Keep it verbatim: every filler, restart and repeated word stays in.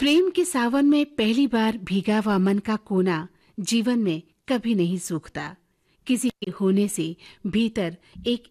प्रेम के सावन में पहली बार भीगा हुआ मन का कोना जीवन में कभी नहीं सूखता। किसी के होने से भीतर एक